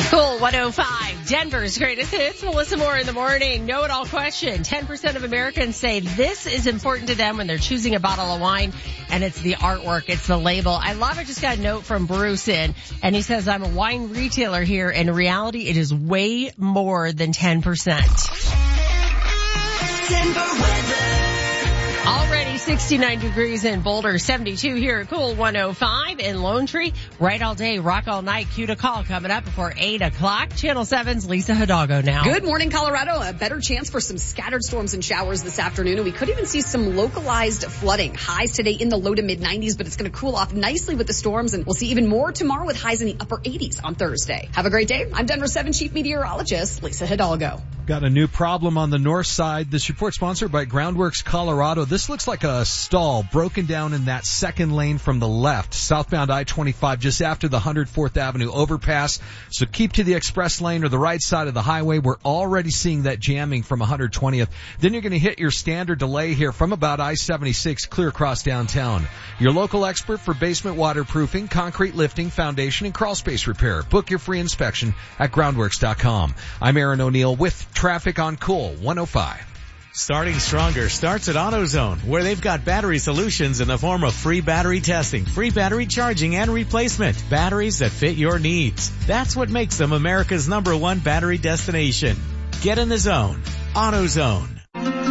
Cool 105, Denver's greatest hits. Melissa Moore in the morning. Know-it-all question. 10% of Americans say this is important to them when they're choosing a bottle of wine, and it's the artwork, it's the label. I love it. Just got a note from Bruce in, and he says, I'm a wine retailer here. In reality, it is way more than 10%. Denver weather. Already 69 degrees in Boulder, 72 here at Cool 105 in Lone Tree. Right all day, rock all night. Cue to call coming up before 8 o'clock. Channel 7's Lisa Hidalgo now. Good morning, Colorado. A better chance for some scattered storms and showers this afternoon. And we could even see some localized flooding. Highs today in the low to mid 90s, but it's going to cool off nicely with the storms. And we'll see even more tomorrow with highs in the upper 80s on Thursday. Have a great day. I'm Denver 7 Chief Meteorologist Lisa Hidalgo. Got a new problem on the north side. This report sponsored by Groundworks Colorado. This looks like a stall broken down in that second lane from the left, southbound I-25 just after the 104th Avenue overpass. So keep to the express lane or the right side of the highway. We're already seeing that jamming from 120th. Then you're going to hit your standard delay here from about I-76 clear across downtown. Your local expert for basement waterproofing, concrete lifting, foundation, and crawl space repair. Book your free inspection at groundworks.com. I'm Aaron O'Neill with traffic on Cool 105. Starting stronger starts at AutoZone, where they've got battery solutions in the form of free battery testing, free battery charging, and replacement. Batteries that fit your needs. That's what makes them America's #1 battery destination. Get in the zone. AutoZone.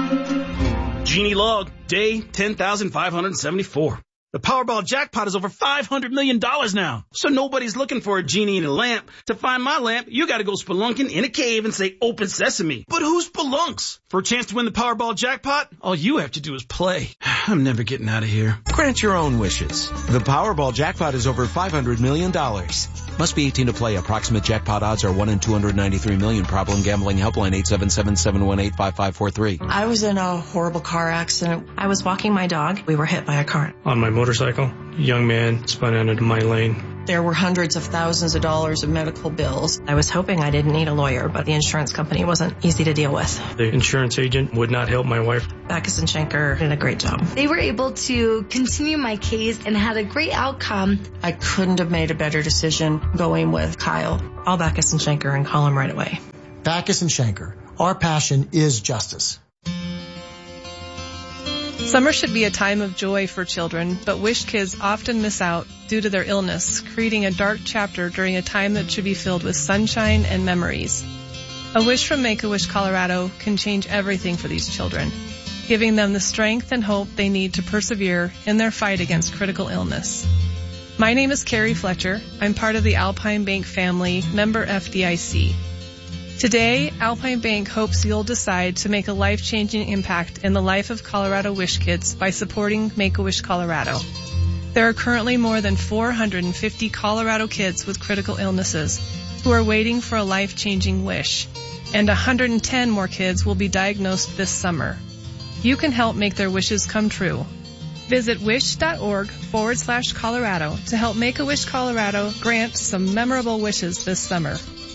Genie log, day 10,574. The Powerball jackpot is over $500 million now. So nobody's looking for a genie in a lamp. To find my lamp, you gotta go spelunking in a cave and say, open sesame. But who spelunks? For a chance to win the Powerball jackpot, all you have to do is play. I'm never getting out of here. Grant your own wishes. The Powerball jackpot is over $500 million. Must be 18 to play. Approximate jackpot odds are 1 in 293 million. Problem gambling helpline 877-718-5543. I was in a horrible car accident. I was walking my dog. We were hit by a car. On my motorcycle, a young man spun out into my lane. There were hundreds of thousands of dollars of medical bills. I was hoping I didn't need a lawyer, but the insurance company wasn't easy to deal with. The insurance agent would not help my wife. Backus and Schenker did a great job. They were able to continue my case and had a great outcome. I couldn't have made a better decision going with Kyle. Call Backus and Schenker and call him right away. Backus and Schenker. Our passion is justice. Summer should be a time of joy for children, but Wish kids often miss out due to their illness, creating a dark chapter during a time that should be filled with sunshine and memories. A wish from Make-A-Wish Colorado can change everything for these children, giving them the strength and hope they need to persevere in their fight against critical illness. My name is Carrie Fletcher. I'm part of the Alpine Bank family, member FDIC. Today, Alpine Bank hopes you'll decide to make a life-changing impact in the life of Colorado Wish kids by supporting Make-A-Wish Colorado. There are currently more than 450 Colorado kids with critical illnesses who are waiting for a life-changing wish, and 110 more kids will be diagnosed this summer. You can help make their wishes come true. Visit wish.org/Colorado to help Make-A-Wish Colorado grant some memorable wishes this summer.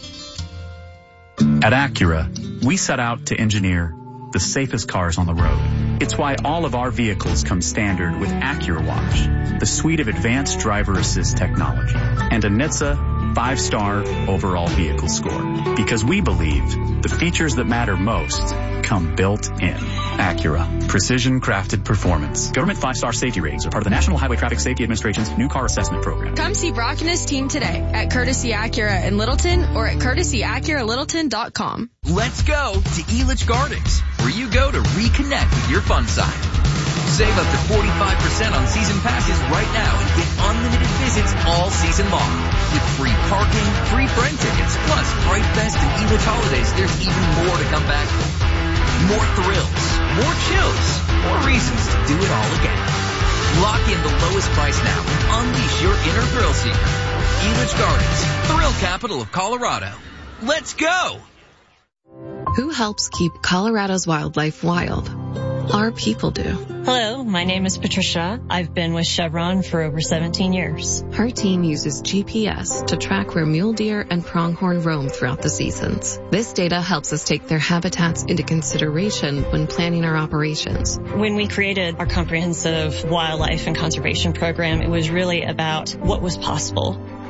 At Acura, we set out to engineer the safest cars on the road. It's why all of our vehicles come standard with Acura Watch, the suite of advanced driver assist technology, and a NHTSA 5-star overall vehicle score. Because we believe the features that matter most come built in. Acura. Precision crafted performance. Government 5-star safety ratings are part of the National Highway Traffic Safety Administration's new car assessment program. Come see Brock and his team today at Courtesy Acura in Littleton or at courtesyacuralittleton.com. Let's go to Elitch Gardens, where you go to reconnect with your fun side. Save up to 45% on season passes right now and get unlimited visits all season long. With free parking, free friend tickets, plus Fright Fest and Elitch holidays, there's even more to come back for. More thrills, more chills, more reasons to do it all again. Lock in the lowest price now and unleash your inner thrill seeker. Elitch Gardens, thrill capital of Colorado. Let's go! Who helps keep Colorado's wildlife wild? Our people do. Hello, my name is Patricia. I've been with Chevron for over 17 years. Her team uses GPS to track where mule deer and pronghorn roam throughout the seasons. This data helps us take their habitats into consideration when planning our operations. When we created our comprehensive wildlife and conservation program, it was really about what was possible.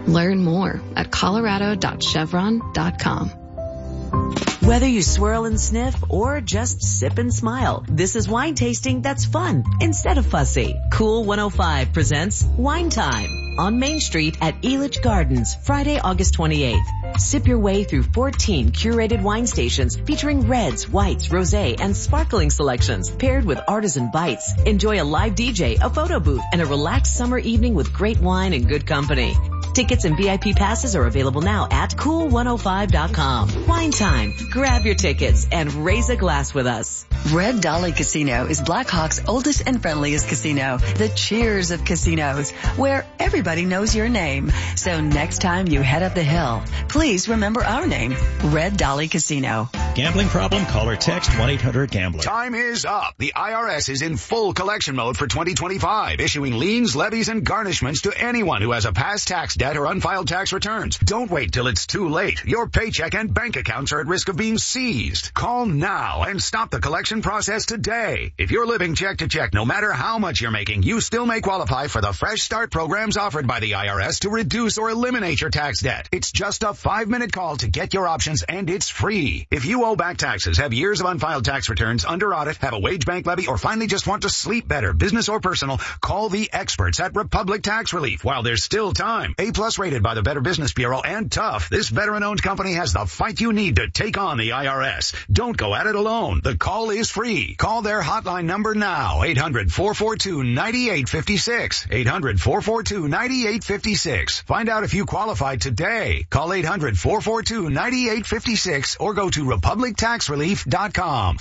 Learn more at colorado.chevron.com. Whether you swirl and sniff or just sip and smile, this is wine tasting that's fun instead of fussy. Cool 105 presents Wine Time on Main Street at Elitch Gardens, Friday, August 28th. Sip your way through 14 curated wine stations featuring reds, whites, rosé, and sparkling selections paired with artisan bites. Enjoy a live DJ, a photo booth, and a relaxed summer evening with great wine and good company. Tickets and VIP passes are available now at cool105.com. Wine Time. Grab your tickets and raise a glass with us. Red Dolly Casino is Blackhawk's oldest and friendliest casino, the cheers of casinos, where everybody knows your name. So next time you head up the hill, please remember our name, Red Dolly Casino. Gambling problem? Call or text 1-800-GAMBLER. Time is up. The IRS is in full collection mode for 2025, issuing liens, levies, and garnishments to anyone who has a past tax debt or unfiled tax returns. Don't wait till it's too late. Your paycheck and bank accounts are at risk of being seized. Call now and stop the collection process today. If you're living check to check, no matter how much you're making, you still may qualify for the Fresh Start programs offered by the IRS to reduce or eliminate your tax debt. It's just a 5-minute call to get your options, and it's free. If you owe back taxes, have years of unfiled tax returns, under audit, have a wage bank levy, or finally just want to sleep better, business or personal, call the experts at Republic Tax Relief while there's still time. A+ rated by the Better Business Bureau and tough, this veteran-owned company has the fight you need to take on the IRS. Don't go at it alone. The call is free. Call their hotline number now, 800-442-9856. 800-442-9856. Find out if you qualify today. Call 800-442-9856 or go to republictaxrelief.com.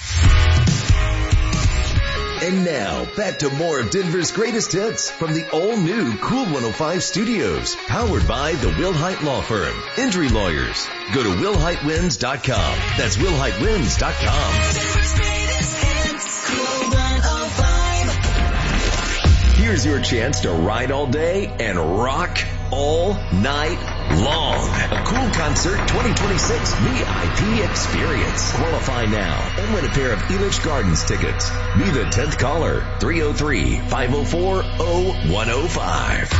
And now, back to more of Denver's greatest hits from the all-new Cool 105 Studios, powered by the Wilhite Law Firm. Injury lawyers. Go to WilhiteWins.com. That's WilhiteWins.com. Here's your chance to ride all day and rock all night long. A Cool Concert 2026 VIP experience. Qualify now and win a pair of Elitch Gardens tickets. Be the 10th caller. 303-504-0105.